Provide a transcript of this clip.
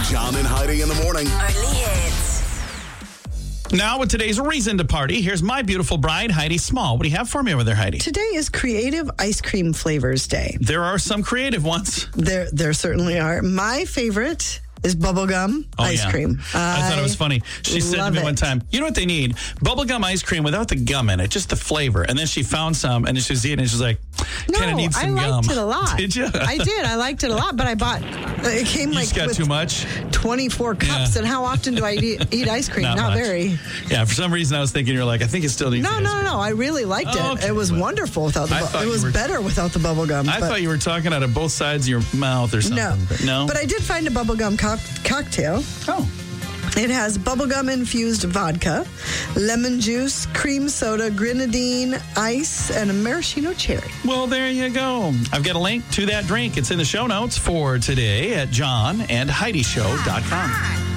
John and Heidi in the morning. Only hits. Now with today's reason to party, here's my beautiful bride, Heidi Small. What do you have for me over there, Heidi? Today is Creative Ice Cream Flavors Day. There are some creative ones. There certainly are. My favorite is bubblegum ice cream. I thought it was funny. She said to me one time, you know what they need? Bubblegum ice cream without the gum in it, just the flavor. And then she found some, and she was eating it, and she's like, kind of need some I gum. liked it a lot. Did you? I did. I liked it a lot, but I bought, it came You like just got with too much? 24 cups, and how often do I eat ice cream? Not Not much. very. Yeah, for some reason I was thinking, you're like, I think it still needs No, the ice cream. no. I really liked it. Okay, It was well, wonderful without the I thought It you was were- better without the bubblegum. I thought you were talking out of both sides of your mouth or something. No. No? But I did find a bubblegum cocktail. Oh. It has bubblegum infused vodka, lemon juice, cream soda, grenadine, ice, and a maraschino cherry. Well, there you go. I've got a link to that drink. It's in the show notes for today at johnandheidishow.com.